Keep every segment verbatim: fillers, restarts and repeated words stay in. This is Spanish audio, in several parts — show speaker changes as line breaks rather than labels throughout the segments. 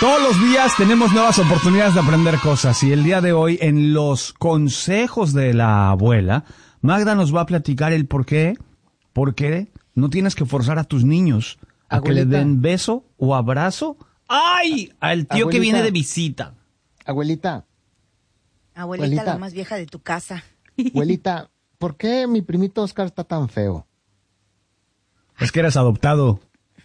Todos los días tenemos nuevas oportunidades de aprender cosas y el día de hoy en los consejos de la abuela, Magda nos va a platicar el por qué, por qué no tienes que forzar a tus niños a Abuelita. que le den beso o abrazo. ¡Ay! Al tío Abuelita. que viene de visita.
Abuelita.
Abuelita, Abuelita, la más vieja de tu casa.
Abuelita, ¿por qué mi primito Oscar está tan feo?
Es que eres adoptado.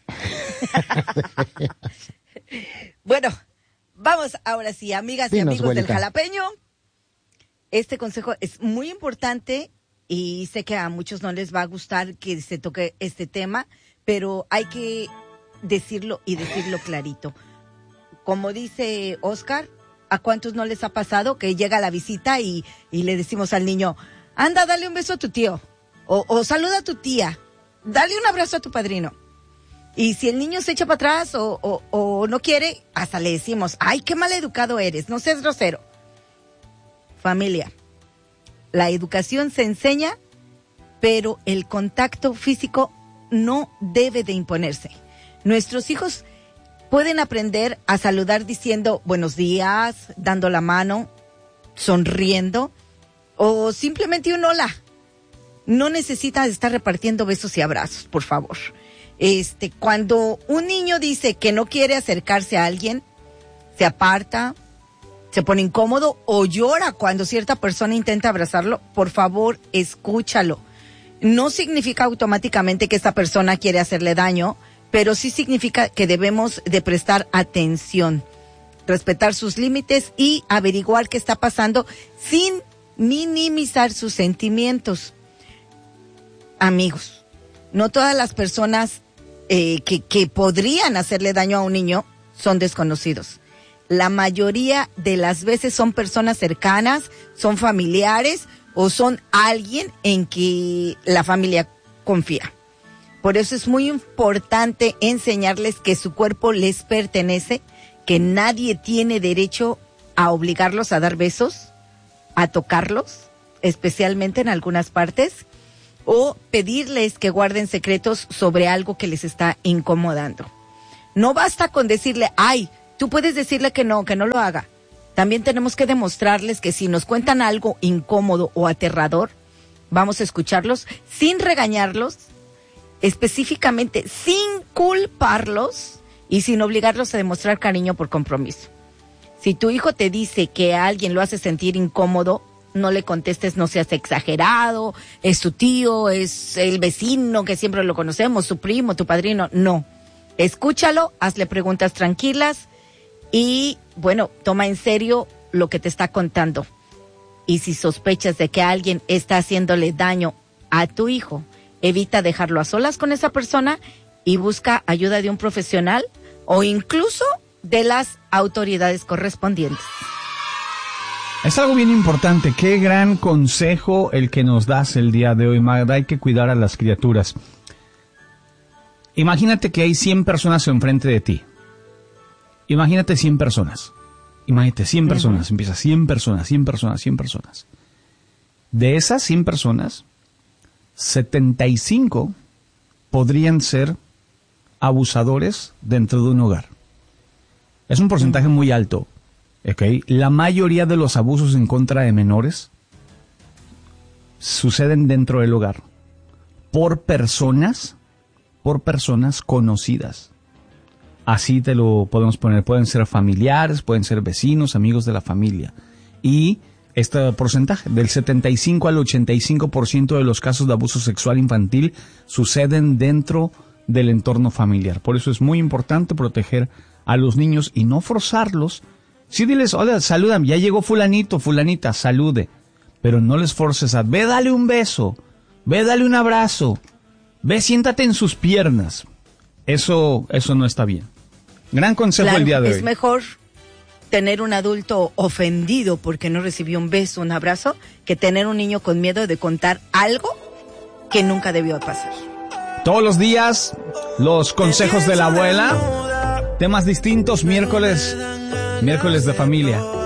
Bueno, vamos ahora sí, amigas
Dinos,
y amigos
abuelita.
del Jalapeño. Este consejo es muy importante y sé que a muchos no les va a gustar que se toque este tema, pero hay que decirlo y decirlo clarito. Como dice Oscar, ¿a cuántos no les ha pasado que llega la visita y, y le decimos al niño, anda, dale un beso a tu tío, o, o saluda a tu tía, dale un abrazo a tu padrino? Y si el niño se echa para atrás o, o, o no quiere, hasta le decimos, ay, qué mal educado eres, no seas grosero. Familia, la educación se enseña, pero el contacto físico no debe de imponerse. Nuestros hijos pueden aprender a saludar diciendo buenos días, dando la mano, sonriendo, o simplemente un hola. No necesita estar repartiendo besos y abrazos, por favor. Este, cuando un niño dice que no quiere acercarse a alguien, se aparta, se pone incómodo o llora cuando cierta persona intenta abrazarlo, por favor, escúchalo. No significa automáticamente que esta persona quiere hacerle daño, pero sí significa que debemos de prestar atención, respetar sus límites y averiguar qué está pasando sin minimizar sus sentimientos. Amigos, no todas las personas eh, que, que podrían hacerle daño a un niño son desconocidos. La mayoría de las veces son personas cercanas, son familiares o son alguien en que la familia confía. Por eso es muy importante enseñarles que su cuerpo les pertenece, que nadie tiene derecho a obligarlos a dar besos, a tocarlos, especialmente en algunas partes, o pedirles que guarden secretos sobre algo que les está incomodando. No basta con decirle, ay, tú puedes decirle que no, que no lo haga. También tenemos que demostrarles que si nos cuentan algo incómodo o aterrador, vamos a escucharlos sin regañarlos, específicamente sin culparlos y sin obligarlos a demostrar cariño por compromiso. Si tu hijo te dice que a alguien lo hace sentir incómodo, no le contestes, no seas exagerado, es tu tío, es el vecino que siempre lo conocemos, su primo, tu padrino. No, escúchalo, hazle preguntas tranquilas y, bueno, toma en serio lo que te está contando. Y si sospechas de que alguien está haciéndole daño a tu hijo, evita dejarlo a solas con esa persona y busca ayuda de un profesional o incluso de las autoridades correspondientes.
Es algo bien importante. Qué gran consejo el que nos das el día de hoy, Magda. Hay que cuidar a las criaturas. Imagínate que hay cien personas enfrente de ti. Imagínate cien personas. Imagínate cien uh-huh. personas. Empieza cien personas, cien personas, cien personas. De esas cien personas, setenta y cinco podrían ser abusadores dentro de un hogar. Es un porcentaje muy alto. Okay. La mayoría de los abusos en contra de menores suceden dentro del hogar por personas, por personas conocidas. Así te lo podemos poner. Pueden ser familiares, pueden ser vecinos, amigos de la familia. Y este porcentaje, del setenta y cinco al ochenta y cinco por ciento de los casos de abuso sexual infantil suceden dentro del entorno familiar. Por eso es muy importante proteger a los niños y no forzarlos. Sí, diles, hola, saludan, ya llegó fulanito, fulanita, salude. Pero no les forces a, ve, dale un beso, ve, dale un abrazo, ve, siéntate en sus piernas. Eso, eso no está bien. Gran consejo
claro,
el día de
es
hoy.
Es mejor tener un adulto ofendido porque no recibió un beso, un abrazo, que tener un niño con miedo de contar algo que nunca debió pasar.
Todos los días, los consejos de la abuela, temas distintos, miércoles, miércoles de familia.